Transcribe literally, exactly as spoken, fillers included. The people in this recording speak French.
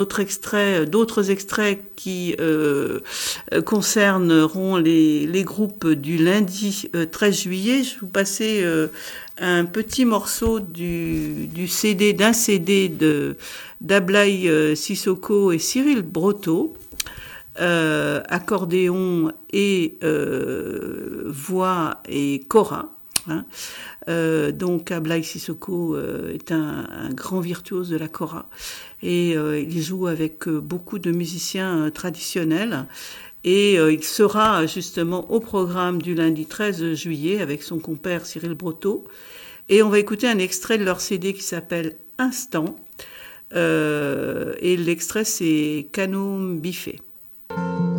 D'autres extraits, d'autres extraits qui euh, concerneront les, les groupes du lundi euh, treize juillet. Je vais vous passer euh, un petit morceau du, du C D, d'un C D de, d'Ablaye euh, Sissoko et Cyril Brotteau, euh, accordéon et euh, voix et kora. Hein. Euh, donc Ablaye Sissoko euh, est un, un grand virtuose de la kora et euh, il joue avec euh, beaucoup de musiciens euh, traditionnels et euh, il sera justement au programme du lundi treize juillet avec son compère Cyril Brotteau et on va écouter un extrait de leur C D qui s'appelle Instant euh, et l'extrait c'est Canon Biffé.